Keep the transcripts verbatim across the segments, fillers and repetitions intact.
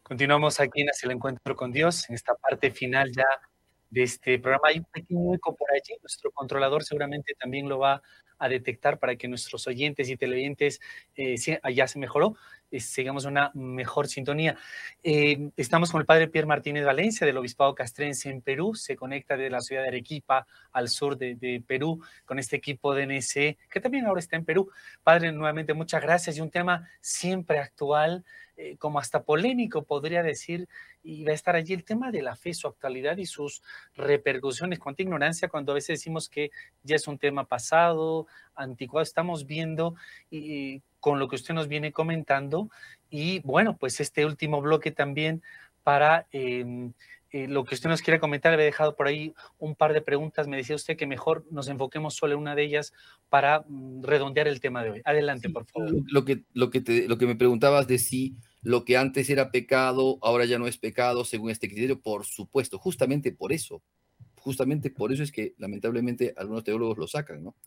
Continuamos aquí en Hacia el Encuentro con Dios, en esta parte final ya de este programa. Hay un pequeño eco por allí, nuestro controlador seguramente también lo va a detectar para que nuestros oyentes y televidentes, eh, si ya se mejoró, eh, sigamos una mejor sintonía. Eh, estamos con el padre Pierre Martínez Valencia del Obispado Castrense en Perú, se conecta de la ciudad de Arequipa al sur de, de Perú con este equipo de N S E, que también ahora está en Perú. Padre, nuevamente muchas gracias y un tema siempre actual, eh, como hasta polémico podría decir, y va a estar allí el tema de la fe, su actualidad y sus repercusiones. Cuánta ignorancia cuando a veces decimos que ya es un tema pasado, anticuado, estamos viendo y, con lo que usted nos viene comentando, y bueno, pues este último bloque también para eh, eh, lo que usted nos quiere comentar. Había dejado por ahí un par de preguntas, me decía usted que mejor nos enfoquemos solo en una de ellas para mm, redondear el tema de hoy. Adelante, Sí, por favor. lo, lo que, lo, que te, lo que me preguntabas de si lo que antes era pecado, ahora ya no es pecado según este criterio, por supuesto, justamente por eso, justamente por eso es que lamentablemente algunos teólogos lo sacan, ¿no?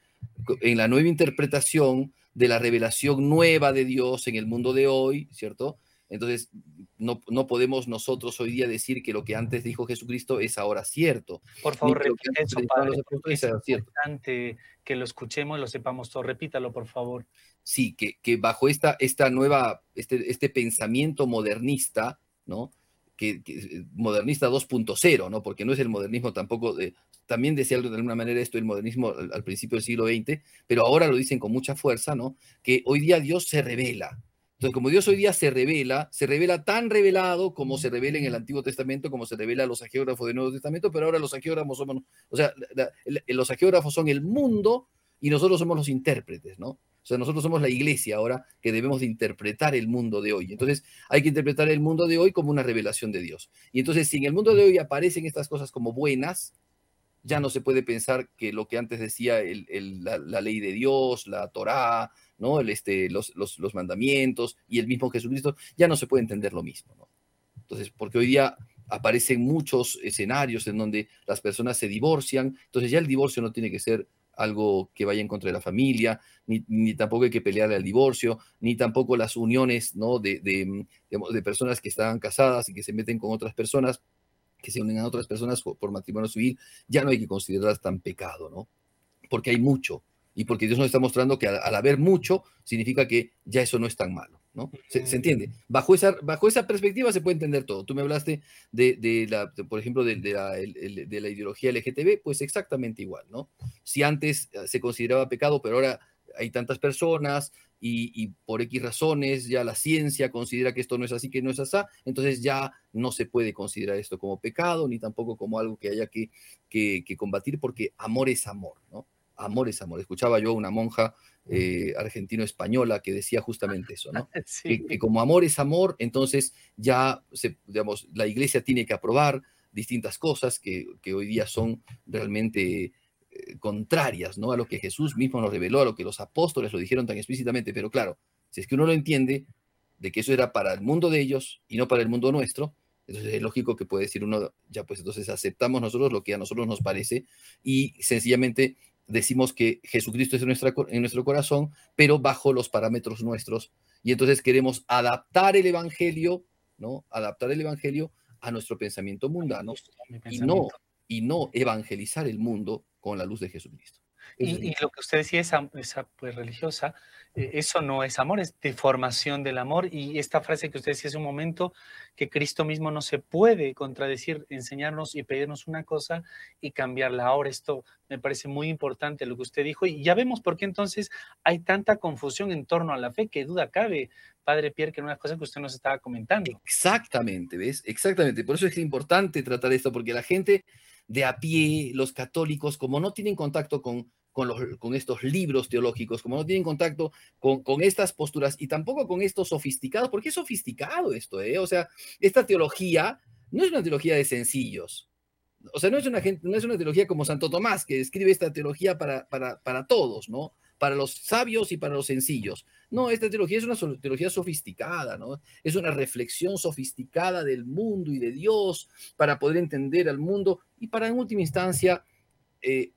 En la nueva interpretación de la revelación nueva de Dios en el mundo de hoy, ¿cierto? Entonces, no, no podemos nosotros hoy día decir que lo que antes dijo Jesucristo es ahora cierto, Por ni favor, que lo que repite antes eso, predicaban padre, los porque apóstoles es era cierto. importante que lo escuchemos, lo sepamos todo. Repítalo, por favor. Sí, que, que bajo esta, esta nueva, este, este pensamiento modernista, ¿no? Que, que modernista dos punto cero, ¿no? Porque no es el modernismo tampoco, de, también decía de alguna manera esto el modernismo al, al principio del siglo veinte, pero ahora lo dicen con mucha fuerza, ¿no? Que hoy día Dios se revela. Entonces, como Dios hoy día se revela, se revela tan revelado como se revela en el Antiguo Testamento, como se revela a los agiógrafos del Nuevo Testamento, pero ahora los agiógrafos somos, o sea, la, la, los agiógrafos son el mundo y nosotros somos los intérpretes, ¿no? O sea, nosotros somos la iglesia ahora que debemos de interpretar el mundo de hoy. Entonces, hay que interpretar el mundo de hoy como una revelación de Dios. Y entonces, si en el mundo de hoy aparecen estas cosas como buenas, ya no se puede pensar que lo que antes decía el, el, la, la, ley de Dios, la Torá, ¿no? el, este, los, los, los mandamientos y el mismo Jesucristo, ya no se puede entender lo mismo, ¿no? Entonces, porque hoy día aparecen muchos escenarios en donde las personas se divorcian, entonces ya el divorcio no tiene que ser algo que vaya en contra de la familia, ni, ni tampoco hay que pelearle al divorcio, ni tampoco las uniones, ¿no? de, de, de, de personas que están casadas y que se meten con otras personas, que se unen a otras personas por, por matrimonio civil, ya no hay que considerarlas tan pecado, ¿no? Porque hay mucho, y porque Dios nos está mostrando que al, al haber mucho, significa que ya eso no es tan malo, ¿no? ¿Se, se entiende? Bajo esa, bajo esa perspectiva se puede entender todo. Tú me hablaste de, de la, de, por ejemplo, de, de, la, el, de la ideología L G T B, pues exactamente igual, ¿no? Si antes se consideraba pecado, pero ahora hay tantas personas y, y, por X razones ya la ciencia considera que esto no es así, que no es así, entonces ya no se puede considerar esto como pecado, ni tampoco como algo que haya que, que, que combatir, porque amor es amor, ¿no? Amor es amor. Escuchaba yo a una monja eh, argentino-española que decía justamente eso, ¿no? Sí. Que, que como amor es amor, entonces ya, se, digamos, la iglesia tiene que aprobar distintas cosas que, que hoy día son realmente eh, contrarias, ¿no? A lo que Jesús mismo nos reveló, a lo que los apóstoles lo dijeron tan explícitamente. Pero claro, si es que uno lo entiende, de que eso era para el mundo de ellos y no para el mundo nuestro, entonces es lógico que puede decir uno, ya pues entonces aceptamos nosotros lo que a nosotros nos parece y sencillamente decimos que Jesucristo es en, nuestra, en nuestro corazón, pero bajo los parámetros nuestros. Y entonces queremos adaptar el Evangelio, ¿no? Adaptar el Evangelio a nuestro pensamiento mundano y no, y no evangelizar el mundo con la luz de Jesucristo. Y, y lo que usted decía, esa, esa pues, religiosa, eh, eso no es amor, es deformación del amor. Y esta frase que usted decía hace un momento, que Cristo mismo no se puede contradecir, enseñarnos y pedirnos una cosa y cambiarla. Ahora, esto me parece muy importante lo que usted dijo. Y ya vemos por qué entonces hay tanta confusión en torno a la fe, que duda cabe, Padre Pierre, que era una cosa que usted nos estaba comentando. Exactamente, ¿ves? Exactamente. Por eso es importante tratar esto, porque la gente de a pie, los católicos, como no tienen contacto con, con, los, con estos libros teológicos, como no tienen contacto con, con estas posturas y tampoco con estos sofisticados, porque es sofisticado esto, ¿eh? O sea, esta teología no es una teología de sencillos. O sea, no es una, gente, no es una teología como Santo Tomás, que escribe esta teología para, para, para todos, ¿no? Para los sabios y para los sencillos. No, esta teología es una teología sofisticada, ¿no? Es una reflexión sofisticada del mundo y de Dios para poder entender al mundo y para, en última instancia, eh,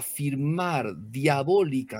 afirmar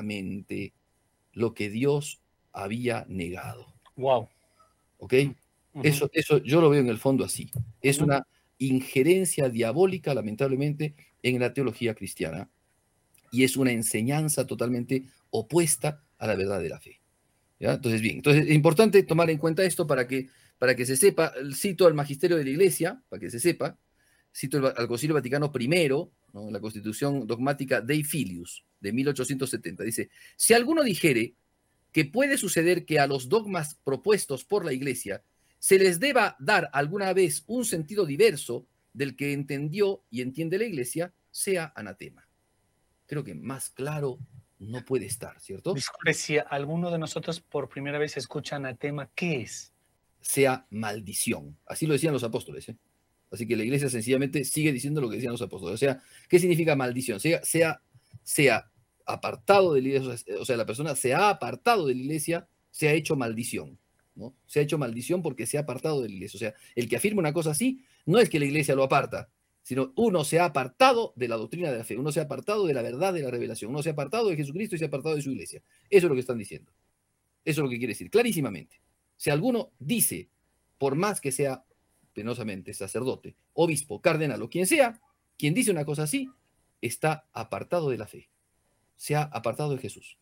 diabólicamente lo que Dios había negado. Wow. ¿Ok? Ujú. Eso, eso yo lo veo en el fondo así. Es Ujú. una injerencia diabólica, lamentablemente, en la teología cristiana y es una enseñanza totalmente opuesta a la verdad de la fe. ¿Ya? Entonces, bien, entonces es importante tomar en cuenta esto para que, para que se sepa. Cito al magisterio de la Iglesia, para que se sepa, cito el- al Concilio Vaticano primero, ¿no? La Constitución dogmática Dei Filius, de mil ochocientos setenta, dice, si alguno dijere que puede suceder que a los dogmas propuestos por la Iglesia se les deba dar alguna vez un sentido diverso del que entendió y entiende la Iglesia, sea anatema. Creo que más claro no puede estar, ¿cierto? Disculpe, si alguno de nosotros por primera vez escucha anatema, ¿qué es? Sea maldición. Así lo decían los apóstoles, ¿eh? Así que la iglesia sencillamente sigue diciendo lo que decían los apóstoles. O sea, ¿qué significa maldición? Sea, sea, sea apartado de la iglesia, o sea, la persona se ha apartado de la iglesia, se ha hecho maldición, ¿no? Se ha hecho maldición porque se ha apartado de la iglesia. O sea, el que afirma una cosa así, no es que la iglesia lo aparta, sino uno se ha apartado de la doctrina de la fe, uno se ha apartado de la verdad de la revelación, uno se ha apartado de Jesucristo y se ha apartado de su iglesia. Eso es lo que están diciendo. Eso es lo que quiere decir, clarísimamente. Si alguno dice, por más que sea penosamente sacerdote, obispo, cardenal o quien sea, quien dice una cosa así, está apartado de la fe, se ha apartado de Jesús.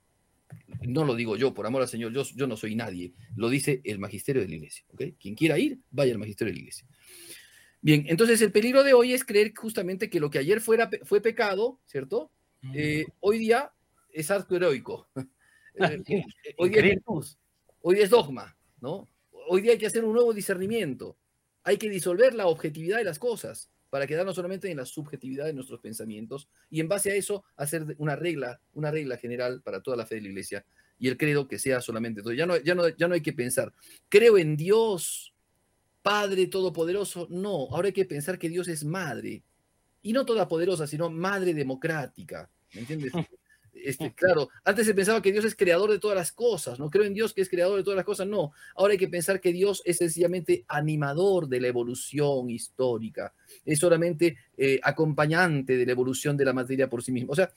No lo digo yo, por amor al Señor, yo, yo no soy nadie, lo dice el magisterio de la iglesia. ¿Okay? Quien quiera ir, vaya al magisterio de la iglesia. Bien, entonces el peligro de hoy es creer justamente que lo que ayer fuera, fue pecado, ¿cierto? Eh, hoy día es acto heroico. Eh, eh, hoy día es Increíble. virtud, hoy día es dogma, ¿no? Hoy día hay que hacer un nuevo discernimiento. Hay que disolver la objetividad de las cosas para quedarnos solamente en la subjetividad de nuestros pensamientos y en base a eso hacer una regla, una regla general para toda la fe de la iglesia y el credo que sea solamente todo. Ya no, ya no, ya no hay que pensar, creo en Dios, Padre Todopoderoso. No, ahora hay que pensar que Dios es madre y no todopoderosa, sino madre democrática. ¿Me entiendes? Este, claro, antes se pensaba que Dios es creador de todas las cosas, no creo en Dios que es creador de todas las cosas, no. Ahora hay que pensar que Dios es sencillamente animador de la evolución histórica, es solamente eh, acompañante de la evolución de la materia por sí mismo. O sea,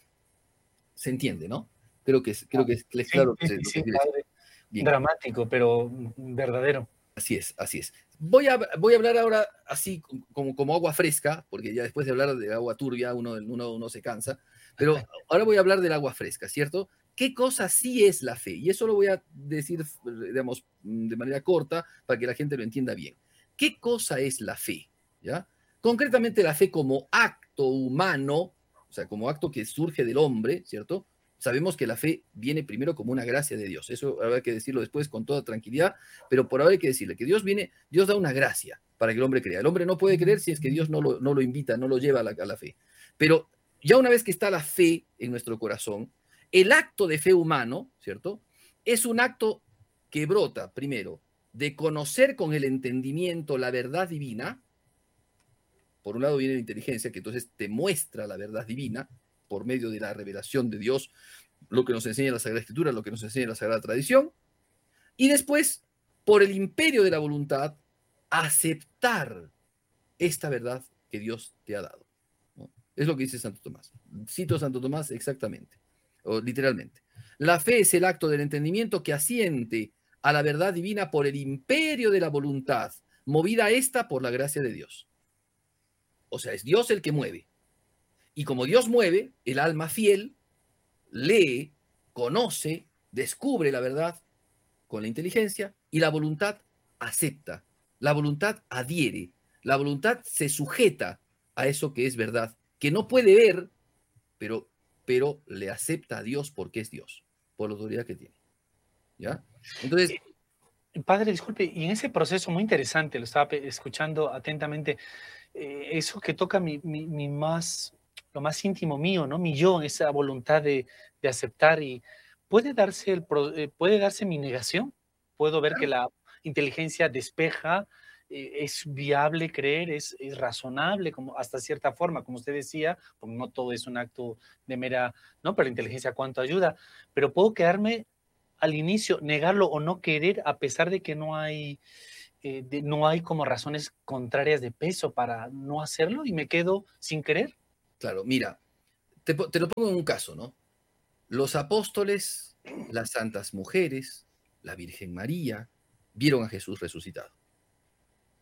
se entiende, ¿no? Creo que es, creo que es, es Sí, claro lo que, sí, se, sí, lo sí, que quiere decir. padre. Bien. Dramático, pero verdadero. Así es, así es. Voy a, voy a hablar ahora así como, como agua fresca, porque ya después de hablar de agua turbia uno, uno, uno se cansa, pero ahora voy a hablar del agua fresca, ¿cierto? ¿Qué cosa sí es la fe? Y eso lo voy a decir, digamos, de manera corta para que la gente lo entienda bien. ¿Qué cosa es la fe? ¿Ya? Concretamente la fe como acto humano, o sea, como acto que surge del hombre, ¿cierto? Sabemos que la fe viene primero como una gracia de Dios. Eso habrá que decirlo después con toda tranquilidad, pero por ahora hay que decirle que Dios viene, Dios da una gracia para que el hombre crea. El hombre no puede creer si es que Dios no lo, no lo invita, no lo lleva a la, a la fe. Pero ya una vez que está la fe en nuestro corazón, el acto de fe humano, ¿cierto? Es un acto que brota, primero, de conocer con el entendimiento la verdad divina. Por un lado viene la inteligencia, que entonces te muestra la verdad divina por medio de la revelación de Dios, lo que nos enseña la Sagrada Escritura, lo que nos enseña la Sagrada Tradición. Y después, por el imperio de la voluntad, aceptar esta verdad que Dios te ha dado, ¿no? Es lo que dice Santo Tomás. Cito a Santo Tomás exactamente, o literalmente. La fe es el acto del entendimiento que asiente a la verdad divina por el imperio de la voluntad, movida esta por la gracia de Dios. O sea, es Dios el que mueve. Y como Dios mueve, el alma fiel lee, conoce, descubre la verdad con la inteligencia y la voluntad acepta, la voluntad adhiere, la voluntad se sujeta a eso que es verdad, que no puede ver, pero, pero le acepta a Dios porque es Dios, por la autoridad que tiene. ¿Ya? Entonces, Eh, Padre, disculpe, y en ese proceso muy interesante, lo estaba pe- escuchando atentamente, eh, eso que toca mi, mi, mi más, lo más íntimo mío, ¿no? Mi yo, esa voluntad de, de aceptar y puede darse el, pro- eh, puede darse mi negación. Puedo ver que claro, la inteligencia despeja, eh, es viable creer, es, es razonable, como hasta cierta forma, como usted decía, porque no todo es un acto de mera, ¿no? Pero la inteligencia cuánto ayuda, pero puedo quedarme al inicio, negarlo o no querer a pesar de que no hay eh, de- no hay como razones contrarias de peso para no hacerlo y me quedo sin querer. claro, mira, te, te lo pongo en un caso, ¿no? Los apóstoles, las santas mujeres, la Virgen María, vieron a Jesús resucitado.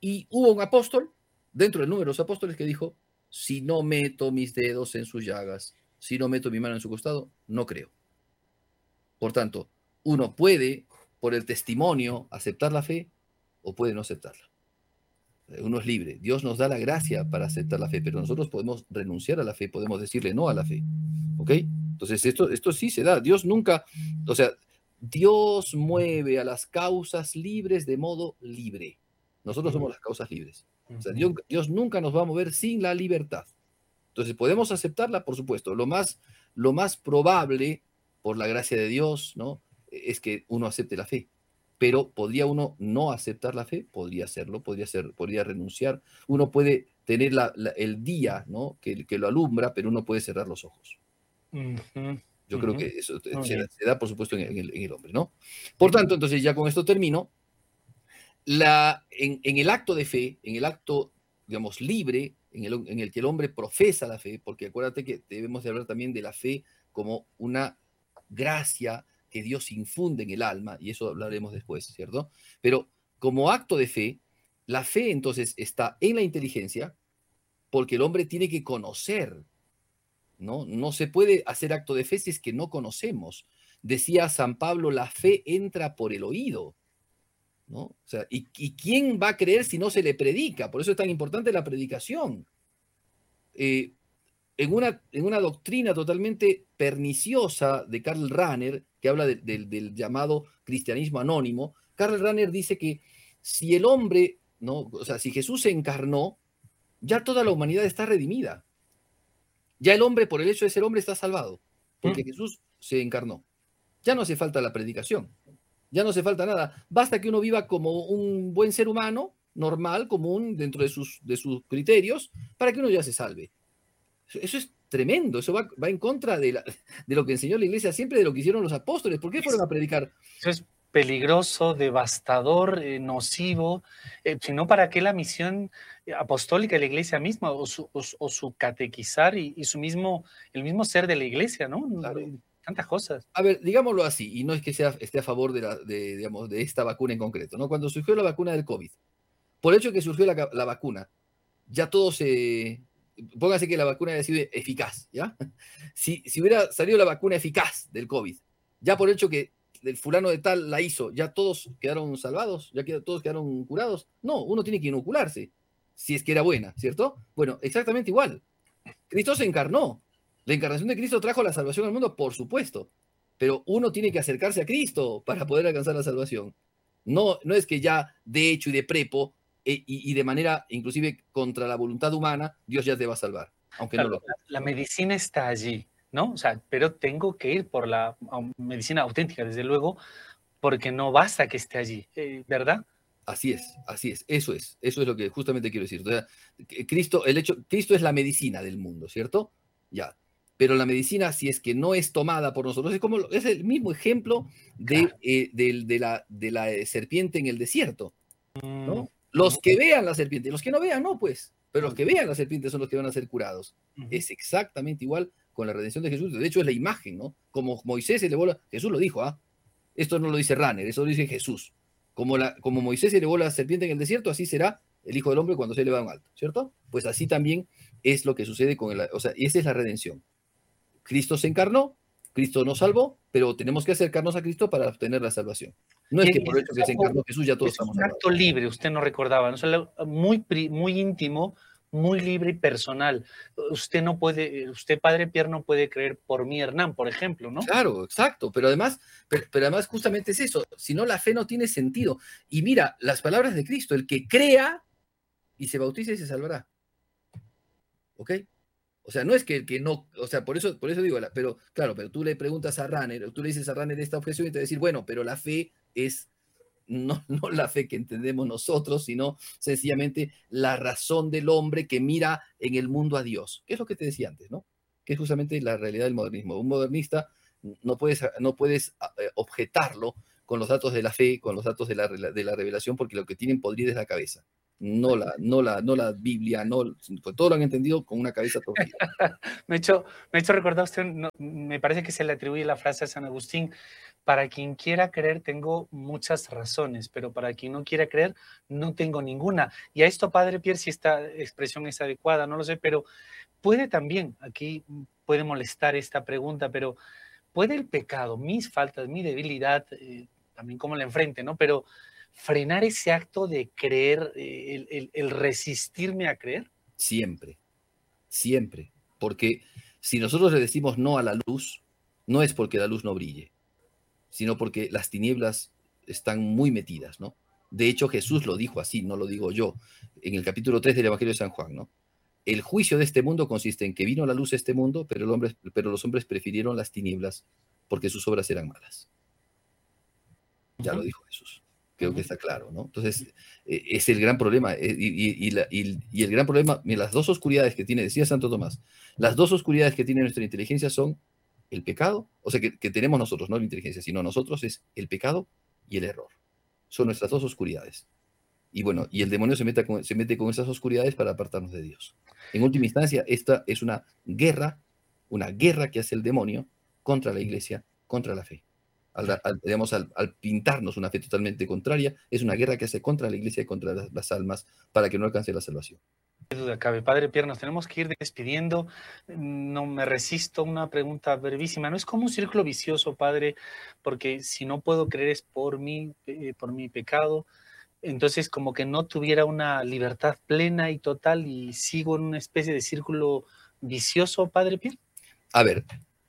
Y hubo un apóstol, dentro del número de los apóstoles, que dijo, si no meto mis dedos en sus llagas, si no meto mi mano en su costado, no creo. Por tanto, uno puede, por el testimonio, aceptar la fe o puede no aceptarla. Uno es libre. Dios nos da la gracia para aceptar la fe, pero nosotros podemos renunciar a la fe, podemos decirle no a la fe. ¿Ok? Entonces, esto, esto sí se da. Dios nunca, o sea, Dios mueve a las causas libres de modo libre. Nosotros somos las causas libres. O sea, Dios, Dios nunca nos va a mover sin la libertad. Entonces, ¿podemos aceptarla? Por supuesto. Lo más, lo más probable, por la gracia de Dios, ¿no?, es que uno acepte la fe. Pero ¿podría uno no aceptar la fe? Podría hacerlo, podría, ser, podría renunciar. Uno puede tener la, la, el día, ¿no?, que, que lo alumbra, pero uno puede cerrar los ojos. Uh-huh. Yo uh-huh. creo que eso se da, se da, por supuesto, en el, en el hombre, ¿no? Por tanto, entonces, ya con esto termino. La, en, en el acto de fe, en el acto, digamos, libre, en el, en el que el hombre profesa la fe, porque acuérdate que debemos de hablar también de la fe como una gracia que Dios infunde en el alma, y eso hablaremos después, ¿cierto? Pero como acto de fe, la fe entonces está en la inteligencia, porque el hombre tiene que conocer, ¿no? No se puede hacer acto de fe si es que no conocemos. Decía San Pablo, la fe entra por el oído, ¿no? O sea, ¿y, ¿y quién va a creer si no se le predica? Por eso es tan importante la predicación. Eh, en, una, en una doctrina totalmente perniciosa de Karl Rahner, que habla de, de, del llamado cristianismo anónimo, Karl Rahner dice que si el hombre, ¿no?, o sea, si Jesús se encarnó, ya toda la humanidad está redimida. Ya el hombre, por el hecho de ser hombre, está salvado, porque ¿Mm? Jesús se encarnó. Ya no hace falta la predicación. Ya no hace falta nada. Basta que uno viva como un buen ser humano, normal, común, dentro de sus, de sus criterios, para que uno ya se salve. Eso es tremendo. Eso va, va en contra de, la, de lo que enseñó la iglesia siempre, de lo que hicieron los apóstoles. ¿Por qué fueron a predicar? Eso es peligroso, devastador, eh, nocivo. Eh, sino para qué la misión apostólica de la iglesia misma, o su, o, o su catequizar y, y su mismo, el mismo ser de la iglesia, ¿no? Claro. Tantas cosas. A ver, digámoslo así, y no es que sea, esté a favor de, la, de, digamos, de esta vacuna en concreto, ¿no? Cuando surgió la vacuna del COVID, por el hecho de que surgió la, la vacuna, ya todo se... Póngase que la vacuna haya sido eficaz, ¿ya? Si, si hubiera salido la vacuna eficaz del COVID, ya por el hecho que el fulano de tal la hizo, ¿ya todos quedaron salvados? ¿Ya qued todos quedaron curados? No, uno tiene que inocularse, si es que era buena, ¿cierto? Bueno, exactamente igual. Cristo se encarnó. La encarnación de Cristo trajo la salvación al mundo, por supuesto, pero uno tiene que acercarse a Cristo para poder alcanzar la salvación. No, no es que ya de hecho y de prepo e, y, y de manera inclusive contra la voluntad humana, Dios ya te va a salvar. Aunque claro, no lo... la, la medicina está allí, ¿no? O sea, pero tengo que ir por la medicina auténtica, desde luego, porque no basta que esté allí, eh, ¿verdad? Así es, así es, eso es, eso es lo que justamente quiero decir. O sea, Cristo, el hecho, Cristo es la medicina del mundo, ¿cierto? Ya. Pero la medicina, si es que no es tomada por nosotros, es como es el mismo ejemplo de, claro. eh, de, de, la, de la serpiente en el desierto, ¿no? Los que vean la serpiente, los que no vean, no, pues, pero los que vean la serpiente son los que van a ser curados. Uh-huh. Es exactamente igual con la redención de Jesús. De hecho, es la imagen, ¿no? Como Moisés se elevó la... Jesús lo dijo, ¿ah? Esto no lo dice Rahner, eso lo dice Jesús. Como, la, como Moisés se elevó la serpiente en el desierto, así será el Hijo del Hombre cuando se eleva a un alto, ¿cierto? Pues así también es lo que sucede con el... O sea, esa es la redención. Cristo se encarnó, Cristo nos salvó, pero tenemos que acercarnos a Cristo para obtener la salvación. No es que por el hecho que se encarnó Jesús ya todos estamos salvados. Es un acto libre, usted no recordaba, ¿no? O sea, muy, muy íntimo, muy libre y personal. Usted no puede, usted, Padre Pierre, no puede creer por mí, Hernán, por ejemplo, ¿no? Claro, exacto, pero además, pero, pero además justamente es eso, si no la fe no tiene sentido. Y mira, las palabras de Cristo, el que crea y se bautice y se salvará. ¿Ok? O sea, no es que el que no, o sea, por eso, por eso digo, pero claro, pero tú le preguntas a Rahner, tú le dices a Rahner esta objeción y te va a decir, bueno, pero la fe es no, no la fe que entendemos nosotros, sino sencillamente la razón del hombre que mira en el mundo a Dios. ¿Qué es lo que te decía antes, no? Que es justamente la realidad del modernismo. Un modernista no puedes, no puedes objetarlo con los datos de la fe, con los datos de la, de la revelación, porque lo que tienen podrida es la cabeza. No la, no, la, no la Biblia, no, pues todo lo han entendido con una cabeza torcida. me, he hecho, me he hecho recordar usted, no, me parece que se le atribuye la frase a San Agustín, para quien quiera creer tengo muchas razones, pero para quien no quiera creer no tengo ninguna. Y a esto, Padre Pierre, si esta expresión es adecuada, no lo sé, pero puede también, aquí puede molestar esta pregunta, pero ¿puede el pecado, mis faltas, mi debilidad, eh, también como la enfrente, ¿no? Pero frenar ese acto de creer, eh, el, el, el resistirme a creer? Siempre, siempre. Porque si nosotros le decimos no a la luz, no es porque la luz no brille, sino porque las tinieblas están muy metidas, ¿no? De hecho, Jesús lo dijo así, no lo digo yo, en el capítulo tres del Evangelio de San Juan, ¿no? El juicio de este mundo consiste en que vino la luz a este mundo, pero, el hombre, pero los hombres prefirieron las tinieblas porque sus obras eran malas. Ya Uh-huh. lo dijo Jesús. Creo que está claro, ¿no? Entonces, eh, es el gran problema. Eh, y, y, y, la, y, y el gran problema, mira, las dos oscuridades que tiene, decía Santo Tomás, las dos oscuridades que tiene nuestra inteligencia son el pecado, o sea, que, que tenemos nosotros, no la inteligencia, sino nosotros, es el pecado y el error. Son nuestras dos oscuridades. Y bueno, y el demonio se mete, con, se mete con esas oscuridades para apartarnos de Dios. En última instancia, esta es una guerra, una guerra que hace el demonio contra la iglesia, contra la fe. Al, al, digamos, al, al pintarnos una fe totalmente contraria, es una guerra que hace contra la iglesia y contra las, las almas para que no alcance la salvación. Qué duda cabe. Padre Pierre, nos tenemos que ir despidiendo. No me resisto a una pregunta brevísima. ¿No es como un círculo vicioso, Padre? Porque si no puedo creer es por mí, eh, por mi pecado. Entonces, como que no tuviera una libertad plena y total y sigo en una especie de círculo vicioso, Padre Pierre. A ver,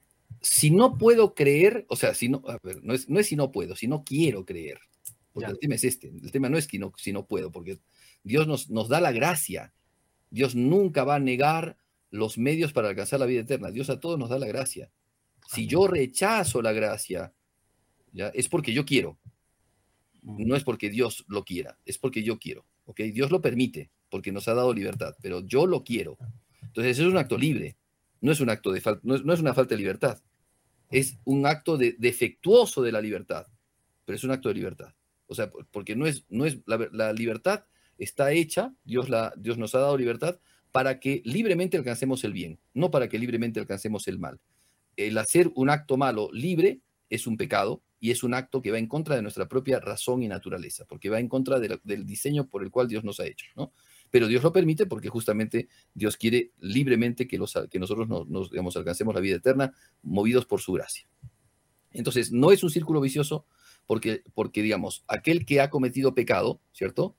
si no puedo creer, o sea, si no, a ver, no es, no es si no puedo, si no quiero creer. Porque ya. El tema es este. El tema no es que no, si no puedo, porque Dios nos, nos da la gracia. Dios nunca va a negar los medios para alcanzar la vida eterna. Dios a todos nos da la gracia. Si yo rechazo la gracia, ¿ya? Es porque yo quiero. No es porque Dios lo quiera, es porque yo quiero. ¿Okay? Dios lo permite, porque nos ha dado libertad, pero yo lo quiero. Entonces, eso es un acto libre. No es un acto de falta, no es, no es una falta de libertad. Es un acto de, defectuoso de la libertad, pero es un acto de libertad. O sea, porque no es, no es la, la libertad está hecha, Dios, la, Dios nos ha dado libertad para que libremente alcancemos el bien, no para que libremente alcancemos el mal. El hacer un acto malo libre es un pecado y es un acto que va en contra de nuestra propia razón y naturaleza, porque va en contra de la, del diseño por el cual Dios nos ha hecho, ¿no? Pero Dios lo permite porque justamente Dios quiere libremente que, los, que nosotros nos, nos digamos, alcancemos la vida eterna movidos por su gracia. Entonces, no es un círculo vicioso porque, porque digamos, aquel que ha cometido pecado, ¿cierto?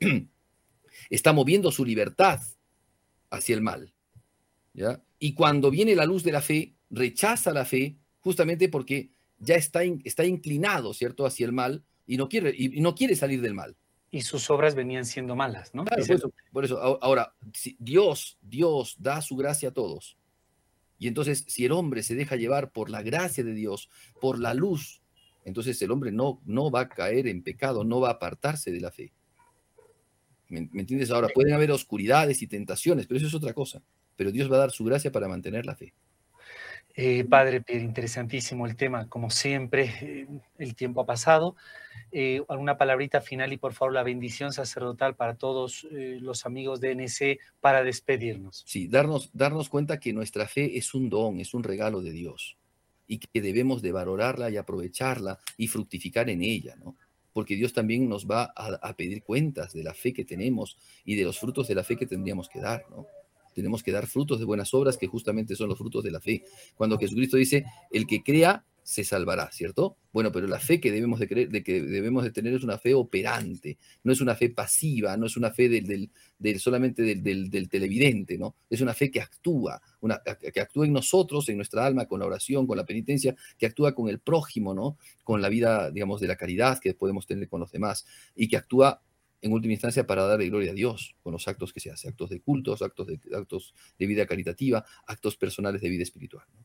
Está moviendo su libertad hacia el mal, ¿ya? Y cuando viene la luz de la fe, rechaza la fe justamente porque ya está, in, está inclinado, ¿cierto?, hacia el mal y no quiere, y no quiere salir del mal. Y sus obras venían siendo malas, ¿no? Claro, por eso, por eso, ahora, si Dios, Dios da su gracia a todos. Y entonces, si el hombre se deja llevar por la gracia de Dios, por la luz, entonces el hombre no, no va a caer en pecado, no va a apartarse de la fe. ¿Me, ¿Me entiendes? Ahora, pueden haber oscuridades y tentaciones, pero eso es otra cosa. Pero Dios va a dar su gracia para mantener la fe. Eh, Padre Pierre, interesantísimo el tema, como siempre, eh, el tiempo ha pasado. Eh, alguna palabrita final y por favor la bendición sacerdotal para todos eh, los amigos de N C para despedirnos. Sí, darnos, darnos cuenta que nuestra fe es un don, es un regalo de Dios y que debemos de valorarla y aprovecharla y fructificar en ella, ¿no? Porque Dios también nos va a, a pedir cuentas de la fe que tenemos y de los frutos de la fe que tendríamos que dar, ¿no? Tenemos que dar frutos de buenas obras que justamente son los frutos de la fe. Cuando Jesucristo dice, el que crea se salvará, ¿cierto? Bueno, pero la fe que debemos de creer, de que debemos de tener es una fe operante, no es una fe pasiva, no es una fe del, del, del solamente del, del, del televidente, ¿no? Es una fe que actúa, una, que actúa en nosotros, en nuestra alma, con la oración, con la penitencia, que actúa con el prójimo, ¿no? Con la vida, digamos, de la caridad que podemos tener con los demás y que actúa en última instancia para darle gloria a Dios con los actos que se hace, actos de cultos, actos de, actos de vida caritativa, actos personales de vida espiritual, ¿no?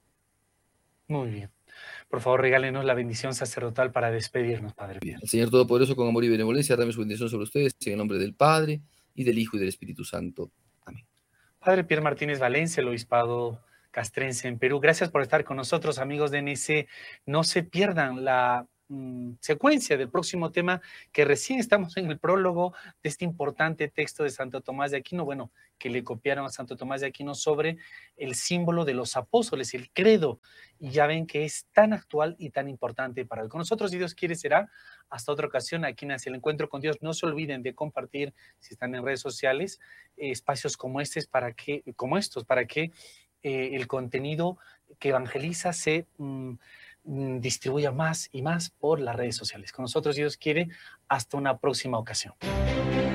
Muy bien. Por favor, regálenos la bendición sacerdotal para despedirnos, Padre. Bien. El Señor Todopoderoso, con amor y benevolencia, dame su bendición sobre ustedes, en el nombre del Padre, y del Hijo, y del Espíritu Santo. Amén. Padre Pierre Martínez Valencia, el obispado castrense en Perú, gracias por estar con nosotros, amigos de N C. No se pierdan la mm, secuencia del próximo tema, que recién estamos en el prólogo de este importante texto de Santo Tomás de Aquino, bueno, que le copiaron a Santo Tomás de Aquino sobre el símbolo de los apóstoles, el credo, y ya ven que es tan actual y tan importante para hoy. Con nosotros, si Dios quiere, será hasta otra ocasión aquí en Hacia el Encuentro con Dios. No se olviden de compartir, si están en redes sociales, eh, espacios como estos para que, como estos, para que eh, el contenido que evangeliza se mm, mm, distribuya más y más por las redes sociales. Con nosotros, si Dios quiere, hasta una próxima ocasión.